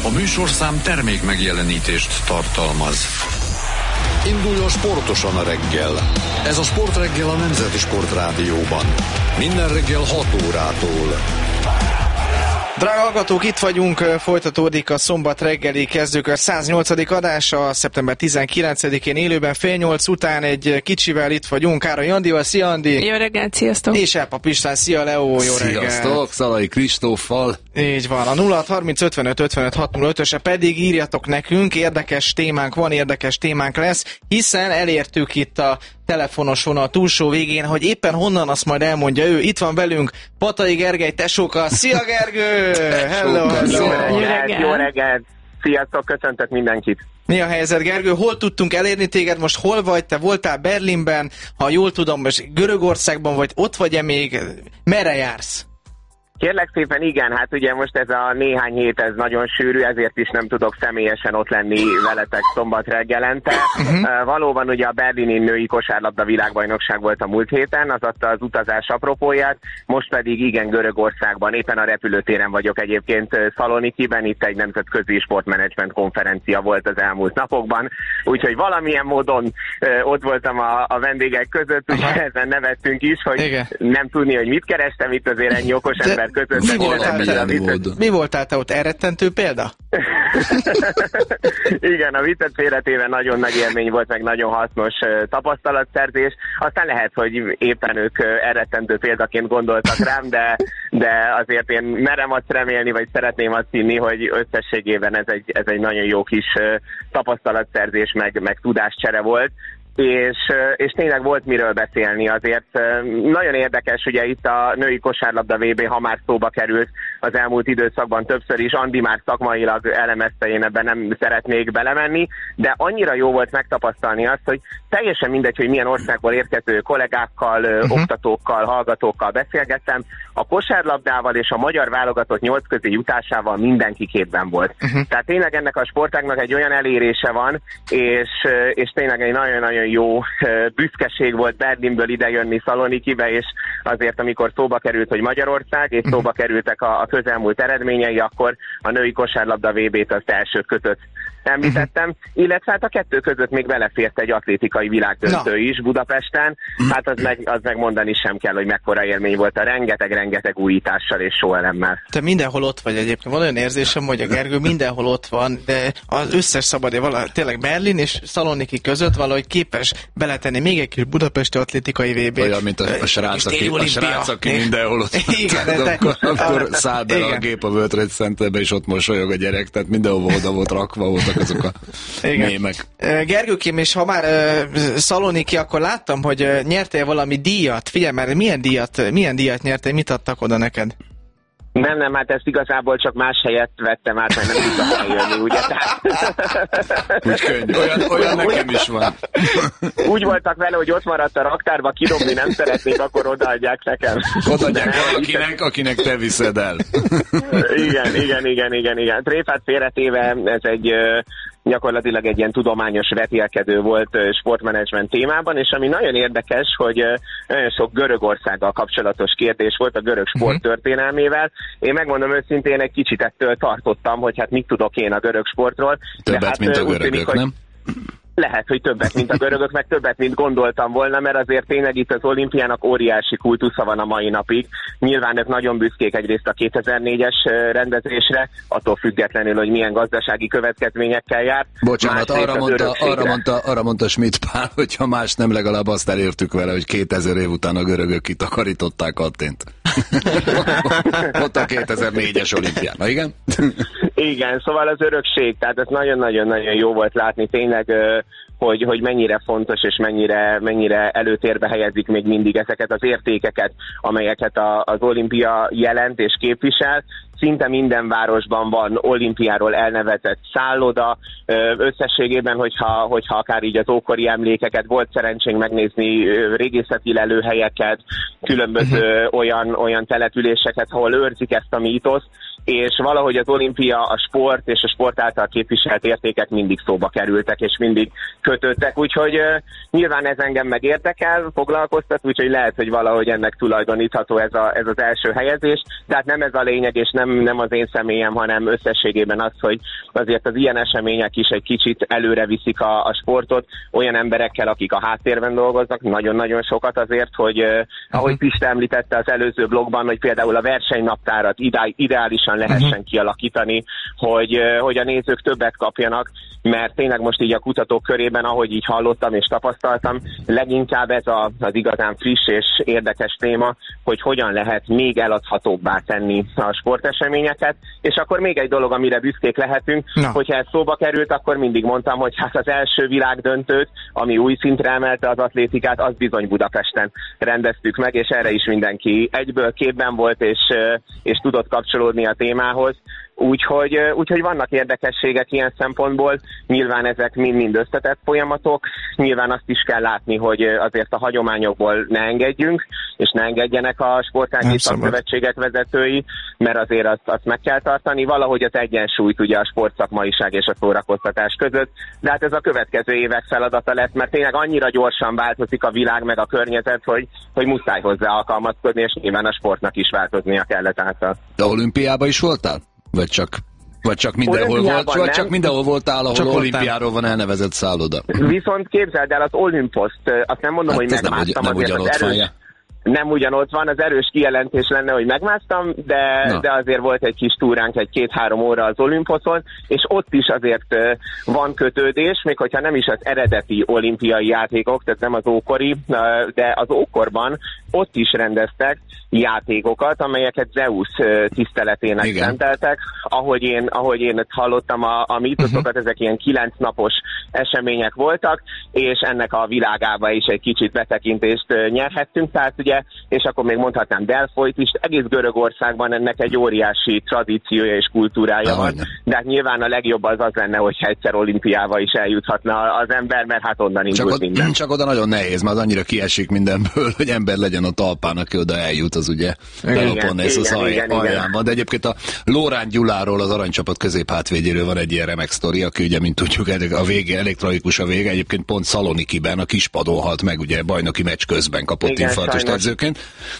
A műsorszám termék megjelenítést tartalmaz. Induljon sportosan a reggel. Ez a Sportreggel a Nemzeti Sportrádióban. Minden reggel 6 órától. Drága hallgatók, itt vagyunk, folytatódik a szombat reggeli kezdőkör 108. adása, szeptember 19-én élőben fél 8 után egy kicsivel itt vagyunk, Károly Andival. Szia, Andi! Jó reggelt, sziasztok! És Elpap István, szia, Leó, jó reggelt! Sziasztok, Szalai Kristóffal! Így van, a 0630 55 55 605-öse pedig írjatok nekünk, érdekes témánk van, érdekes témánk lesz, hiszen elértük itt a telefonos vonal túlsó végén, hogy éppen honnan, azt majd elmondja ő. Itt van velünk Patai Gergely tesóka. Szia, Gergő! Hello! Jó reggelt! Sziasztok, köszöntök mindenkit! Mi a helyzet, Gergő? Hol tudtunk elérni téged? Most hol vagy? Te voltál Berlinben, ha jól tudom, most Görögországban vagy, ott vagy-e még? Merre jársz? Kérlek szépen, igen, hát ugye most ez a néhány hét, ez nagyon sűrű, ezért is nem tudok személyesen ott lenni veletek szombat reggelente. Valóban ugye a berlini női kosárlabda világbajnokság volt a múlt héten, az adta az utazás apropóját, most pedig igen, Görögországban, éppen a repülőtéren vagyok egyébként Szalonikiben, itt egy nemzetközi sportmenedzsment konferencia volt az elmúlt napokban, úgyhogy valamilyen módon ott voltam a vendégek között, ugye ezen nevettünk is, hogy igen. Nem tudni, hogy mit kerestem itt azért ennyi okos ember között. Mi voltál te ott? Elrettentő példa? Igen, a viccet félretéve nagyon nagy élmény volt, meg nagyon hasznos tapasztalatszerzés. Aztán lehet, hogy éppen ők elrettentő példaként gondoltak rám, de azért én merem azt remélni, vagy szeretném azt hinni, hogy összességében ez egy nagyon jó kis tapasztalatszerzés, meg tudáscsere volt. És tényleg volt miről beszélni azért. Nagyon érdekes, ugye itt a női kosárlabda VB, ha már szóba került az elmúlt időszakban többször is, Andi már szakmailag elemezte, én ebben nem szeretnék belemenni, de annyira jó volt megtapasztalni azt, hogy teljesen mindegy, hogy milyen országból érkező kollégákkal, oktatókkal, hallgatókkal beszélgettem, a kosárlabdával és a magyar válogatott 8 közé jutásával mindenki képben volt. Tehát tényleg ennek a sportágnak egy olyan elérése van, és tényleg egy nagyon-nagyon jó büszkeség volt Berlinből idejönni Szalonikibe, és azért, amikor szóba került, hogy Magyarország, és szóba kerültek a közelmúlt eredményei, akkor a női kosárlabda VB-t az elsők között említettem, illetve hát a kettő között még belefért egy atlétikai világdöntő is Budapesten, hát az meg mondani sem kell, hogy mekkora élmény volt a rengeteg újítással és sóelemmel. Te mindenhol ott vagy egyébként, van olyan érzésem, hogy a Gergő mindenhol ott van, de az összes szabad, tényleg Berlin és Szaloniki között valahogy képes beletenni még egy kis budapesti atlétikai VB. Olyan, mint a srác, aki mindenhol ott van. Akkor száll be a gép a World Trade Centerbe, és ott mosolyog a gyerek, tehát mindenhol oda volt rakva, voltak azok a mémek. Gergőkém, és ha már Szaloniki, akkor láttam, hogy nyertél valami díjat. Figyelj már, milyen díjat nyertél, mit adtak oda neked? Nem, hát ezt igazából csak más helyet vettem át, mert nem tudtam eljönni, ugye? Úgy könnyű, olyan nekem is van. Úgy voltak vele, hogy ott maradt a raktárba, kidobni nem szeretnék, akkor odaadják nekem. Odaadják valakinek, akinek te viszed el. Igen. Tréfát félretéve, ez gyakorlatilag egy ilyen tudományos vetélkedő volt sportmenedzsment témában, és ami nagyon érdekes, hogy nagyon sok Görögországgal kapcsolatos kérdés volt a görög sport történelmével. Én megmondom őszintén, egy kicsit ettől tartottam, hogy hát mit tudok én a görög sportról. Többet, hát, mint a görögök, nem? Lehet, hogy többet, mint a görögök, meg többet, mint gondoltam volna, mert azért tényleg itt az olimpiának óriási kultusza van a mai napig. Nyilván ők nagyon büszkék egyrészt a 2004-es rendezésre, attól függetlenül, hogy milyen gazdasági következményekkel járt. Bocsánat, arra mondta Schmidt Pál, hogy ha más nem, legalább azt elértük vele, hogy 2000 év után a görögök kitakarították Athént. Ott a 2004-es olimpián. Na igen? Igen, szóval az örökség, tehát ez nagyon-nagyon jó volt látni tényleg, hogy mennyire fontos és mennyire előtérbe helyezik még mindig ezeket az értékeket, amelyeket az olimpia jelent és képvisel. Szinte minden városban van olimpiáról elnevezett szálloda, összességében, hogyha akár így az ókori emlékeket, volt szerencsénk megnézni régészeti lelőhelyeket, különböző olyan településeket, ahol őrzik ezt a mítoszt, és valahogy az olimpia, a sport és a sport által képviselt értékek mindig szóba kerültek, és mindig kötöttek, úgyhogy nyilván ez engem meg érdekel, foglalkoztat, úgyhogy lehet, hogy valahogy ennek tulajdonítható ez az első helyezés, de hát nem ez a lényeg, és nem az én személyem, hanem összességében az, hogy azért az ilyen események is egy kicsit előre viszik a sportot, olyan emberekkel, akik a háttérben dolgoznak, nagyon-nagyon sokat azért, hogy ahogy Pista említette az előző blogban, hogy például a versenynaptárat ideálisan lehessen kialakítani, hogy a nézők többet kapjanak, mert tényleg most így a kutatók körében, ahogy így hallottam és tapasztaltam, leginkább ez az igazán friss és érdekes téma, hogy hogyan lehet még eladhatóbbá tenni a sporteseményeket, és akkor még egy dolog, amire büszkék lehetünk, hogyha ez szóba került, akkor mindig mondtam, hogy hát az első világdöntőt, ami új szintre emelte az atlétikát, az bizony Budapesten rendeztük meg, és erre is mindenki egyből képben volt, és tudott kapcsolódni a témához. Úgyhogy vannak érdekességek ilyen szempontból, nyilván ezek mind összetett folyamatok, nyilván azt is kell látni, hogy azért a hagyományokból ne engedjünk, és ne engedjenek a sportági szakszövetségek vezetői, mert azért azt meg kell tartani, valahogy az egyensúlyt ugye a sportszakmaiság és a szórakoztatás között, de hát ez a következő évek feladata lesz, mert tényleg annyira gyorsan változik a világ meg a környezet, hogy muszáj hozzá alkalmazkodni, és nyilván a sportnak is változnia kellett által. De olimpiában is voltál? Vagy csak mindenhol volt, vagy csak mindenhol voltál, ahol olimpiáról van elnevezett szálloda. Viszont képzeld el az Olimposzt, azt nem mondom, hogy megmásztam, nem ugyanott van, az erős kijelentés lenne, hogy megmásztam, de azért volt egy kis túránk, egy 2-3 óra az Olimposzon, és ott is azért van kötődés, még hogyha nem is az eredeti olimpiai játékok, tehát nem az ókori, de az ókorban ott is rendeztek játékokat, amelyeket Zeus tiszteletének szenteltek. Ahogy én hallottam a mítoszokat, ezek ilyen 9 napos események voltak, és ennek a világába is egy kicsit betekintést nyerhettünk, tehát ugye, és akkor még mondhatnám Delfoyt is, egész Görögországban ennek egy óriási tradíciója és kultúrája van, de hát nyilván a legjobb az lenne, hogyha egyszer olimpiába is eljuthatna az ember, mert hát onnan indult minden. Csak oda nagyon nehéz, mert az annyira kiesik mindenből, hogy ember legyen a talpán, aki oda eljut, az ugye Peloponnész alján van. De egyébként a Lórán Gyuláról, az aranycsapat középhátvédjéről van egy ilyen remek sztori, aki ugye, mint tudjuk, a vége, elektronikus a vége, egyébként pont Szalonikiben a kispadon halt meg, ugye bajnoki meccs közben kapott infarktust edzőként,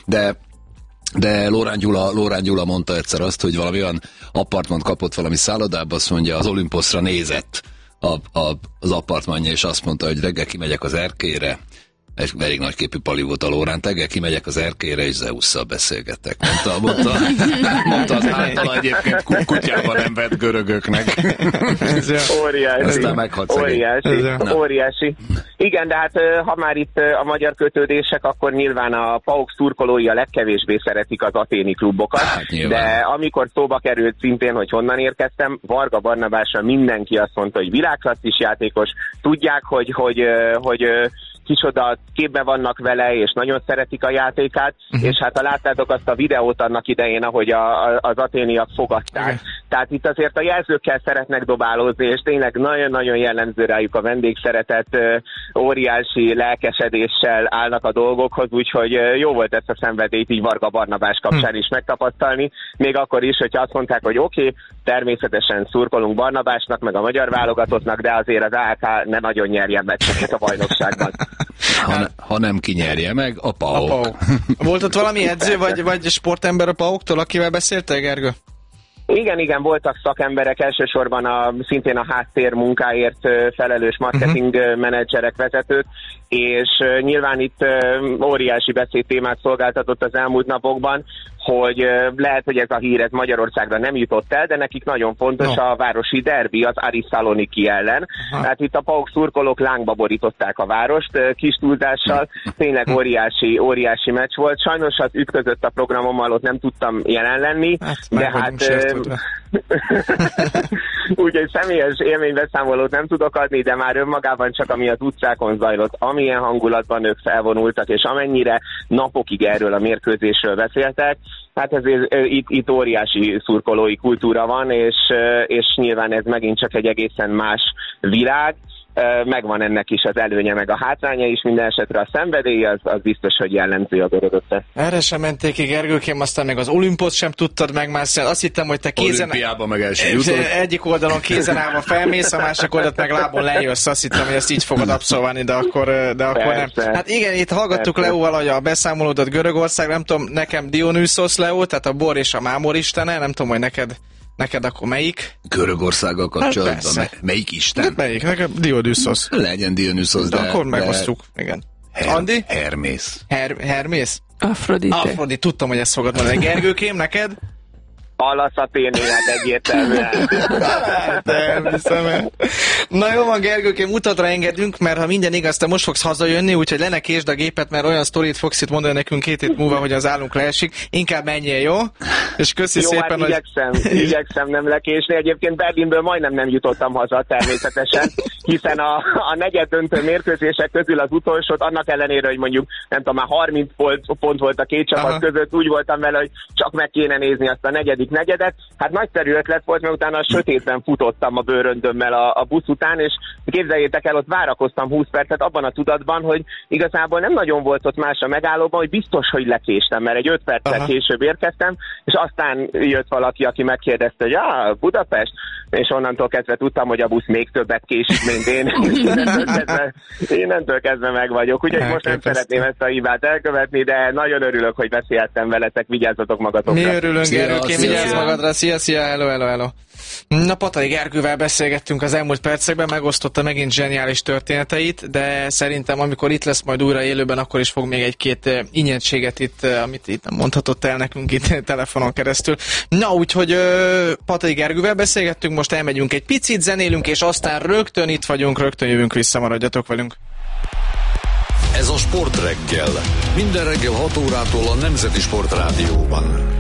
de Lórán Gyula mondta egyszer azt, hogy valami olyan apartmant kapott valami szállodába, azt mondja, az Olimposzra nézett az apartmanja, és azt mondta, hogy reggel kimegyek az erkélyre, egy elég nagyképű pali volt a Lórán, teggel kimegyek az erkélyre, és Zeusszal beszélgetek. Mondta az általa egyébként kutyában nem vett görögöknek. Óriási. Igen, de hát ha már itt a magyar kötődések, akkor nyilván a PAOK szurkolói a legkevésbé szeretik az athéni klubokat, de amikor szóba került szintén, hogy honnan érkeztem, Varga Barnabásra mindenki azt mondta, hogy világklasszis játékos, tudják, hogy kicsoda képbe vannak vele, és nagyon szeretik a játékát, és hát ha láttátok azt a videót annak idején, ahogy az aténiak fogadták. Tehát itt azért a jelzőkkel szeretnek dobálózni, és tényleg nagyon-nagyon jellemző rájuk a vendégszeretet, óriási lelkesedéssel állnak a dolgokhoz, úgyhogy jó volt ezt a szenvedélyt így Varga Barnabás kapcsán is megtapasztalni, még akkor is, hogyha azt mondták, hogy oké, természetesen szurkolunk Barnabásnak, meg a magyar válogatottnak, de azért az AK ne nagyon nyerjen meccseket a bajnokságban. Ha nem kinyerje meg, a PAOK. Volt ott valami edző, vagy sportember a PAOK-tól, akivel beszéltél, Gergő? Igen, voltak szakemberek, elsősorban szintén a háttér munkáért felelős marketing menedzserek, vezetők, és nyilván itt óriási beszédtémát szolgáltatott az elmúlt napokban, hogy lehet, hogy ez a hír ez Magyarországra nem jutott el, de nekik nagyon fontos a városi derbi az Aris Szaloniki ellen. Tehát itt a PAOK szurkolók lángba borították a várost, kis túlzással, tényleg óriási meccs volt. Sajnos az ütközött a programommal, ott nem tudtam jelen lenni, de hát úgyhogy személyes élménybeszámolót nem tudok adni, de már önmagában csak ami az utcákon zajlott, amilyen hangulatban ők felvonultak, és amennyire napokig erről a mérkőzésről beszéltek, hát ezért itt óriási szurkolói kultúra van, és nyilván ez megint csak egy egészen más világ, megvan ennek is az előnye, meg a hátránya is, minden esetre a szenvedély az biztos, hogy jellemző a görögökre. Erre sem menték ki, Gergőkém, aztán meg az olimpót sem tudtad megmászni. Azt hittem, hogy te Olimpiában meg el sem jutott. Egyik oldalon kézen állva felmész, a másik oldalt meg lábon lejössz. Azt hittem, hogy ezt így fogod abszolválni, de akkor nem. Hát igen, itt hallgattuk Leóval, hogy a beszámolódat Görögország, nem tudom, nekem Dionysos Leó, tehát a bor és a mámor istene, nem tudom, hogy neked akkor melyik? Görögországgal kapcsolatban? Hát melyik isten? Hát melyik? Nekem Dionysos. Legyen Dionysos, de akkor megosztjuk. Igen. Andi? Hermész. Hermész? Afrodite. Tudtam, hogy ezt fogod mondani. Gergőkém, neked? Pallas Athéné, hát egyértelműen. Na jó van, Gergőkém, utadra engedünk, mert ha minden igaz, te most fogsz hazajönni, úgyhogy le ne késd a gépet, mert olyan sztorit fogsz itt mondani nekünk 2 hét múlva, hogy az állunk leesik. Inkább menjél, jó? És köszi jó, szépen, hát igyekszem nem lekésni. Egyébként Berlinből majdnem nem jutottam haza természetesen, hiszen a negyeddöntő mérkőzések közül az utolsót, annak ellenére, hogy mondjuk nem tudom, már 30 pont volt a két csapat között, úgy voltam vele, hogy csak meg kéne nézni azt a negyedet. Hát nagyszerű ötlet volt, mert utána a sötétben futottam a bőröndömmel a busz után, és képzeljétek el, ott várakoztam 20 percet abban a tudatban, hogy igazából nem nagyon volt ott más a megállóban, hogy biztos, hogy lekéstem, mert egy 5 perccel később érkeztem, és aztán jött valaki, aki megkérdezte, hogy Budapest, és onnantól kezdve tudtam, hogy a busz még többet késik, mint én. Innentől kezdve meg vagyok. Úgyhogy most nem szeretném ezt a hibát elkövetni, de nagyon örülök, hogy beszélhettem veletek, vigyázzatok magatokra. Mi örülünk, Gergőkém, vigyázz magadra, szia, hello. Na, Patai Gergővel beszélgettünk az elmúlt percekben, megosztotta megint zseniális történeteit, de szerintem amikor itt lesz majd újra élőben, akkor is fog még egy-két ingyenséget itt, amit itt nem mondhatott el nekünk itt telefonon keresztül. Na, úgyhogy Patai Gergővel beszélgettünk, most elmegyünk egy picit, zenélünk, és aztán rögtön itt vagyunk, rögtön jövünk vissza, maradjatok velünk. Ez a Sportreggel. Minden reggel 6 órától a Nemzeti Sportrádióban.